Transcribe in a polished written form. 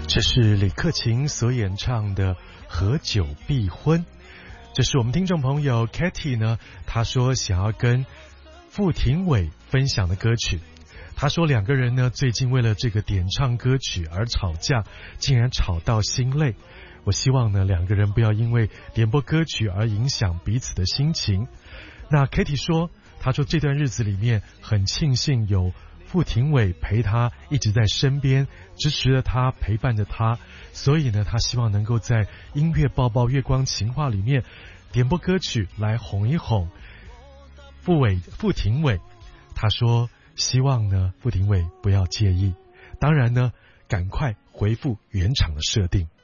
这是李克勤所演唱的《合久必婚》。这是我们听众朋友 Katy 呢，她说想要跟傅庭伟分享的歌曲。她说两个人呢最近为了这个点唱歌曲而吵架，竟然吵到心累。我希望呢两个人不要因为点播歌曲而影响彼此的心情。那 Katy 说，她说这段日子里面很庆幸有傅庭伟陪他一直在身边，支持着他，陪伴着他，所以呢他希望能够在音乐抱抱月光情话里面点播歌曲来哄一哄傅庭伟。他说希望呢傅庭伟不要介意，当然呢赶快回复原厂的设定。